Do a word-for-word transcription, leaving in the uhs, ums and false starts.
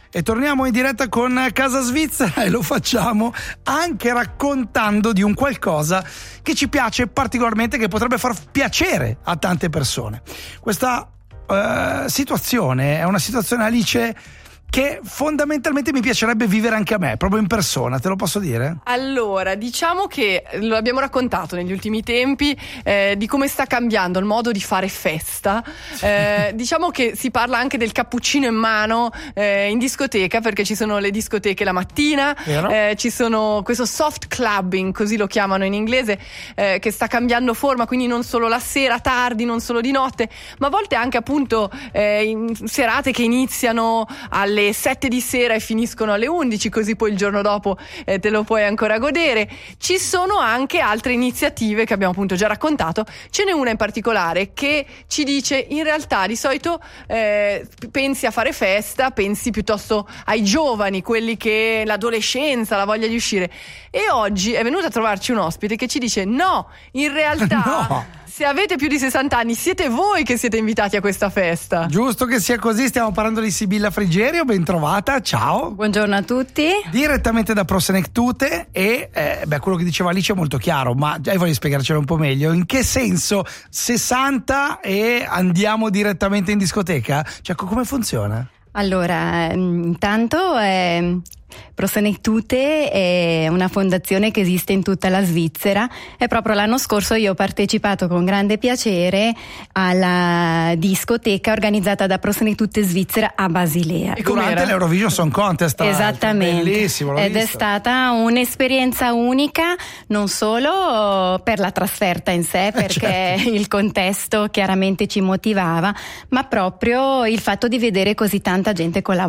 E torniamo in diretta con Casa Svizzera e lo facciamo anche raccontando di un qualcosa che ci piace particolarmente, che potrebbe far piacere a tante persone. Questa uh, situazione è una situazione, Alice, che fondamentalmente mi piacerebbe vivere anche a me, proprio in persona, te lo posso dire? Allora, diciamo che lo abbiamo raccontato negli ultimi tempi eh, di come sta cambiando il modo di fare festa. Eh, diciamo che si parla anche del cappuccino in mano eh, in discoteca, perché ci sono le discoteche la mattina, eh, ci sono questo soft clubbing, così lo chiamano in inglese, eh, che sta cambiando forma, quindi non solo la sera tardi, non solo di notte, ma a volte anche appunto eh, in serate che iniziano alle sette di sera e finiscono alle undici, così poi il giorno dopo eh, te lo puoi ancora godere. Ci sono anche altre iniziative che abbiamo appunto già raccontato. Ce n'è una in particolare che ci dice: in realtà di solito eh, pensi a fare festa, pensi piuttosto ai giovani, quelli che l'adolescenza, la voglia di uscire, e oggi è venuto a trovarci un ospite che ci dice: no, in realtà no, se avete più di sessanta anni siete voi che siete invitati a questa festa. Giusto che sia così. Stiamo parlando di Sibilla Frigerio, ben trovata, ciao. Buongiorno a tutti. Direttamente da Prosenectute. E eh, beh, quello che diceva Alice è molto chiaro, ma già voglio spiegarcelo un po' meglio. In che senso sessanta e andiamo direttamente in discoteca? Cioè, come funziona? Allora, intanto eh, Prosenectute è una fondazione che esiste in tutta la Svizzera e proprio l'anno scorso io ho partecipato con grande piacere alla discoteca organizzata da Prosenectute Svizzera a Basilea. E durante l'Eurovision Song Contest. Esattamente. Bellissimo, l'ho Ed visto. È stata un'esperienza unica, non solo per la trasferta in sé, perché certo, il contesto chiaramente ci motivava, ma proprio il fatto di vedere così tanta gente collaborare.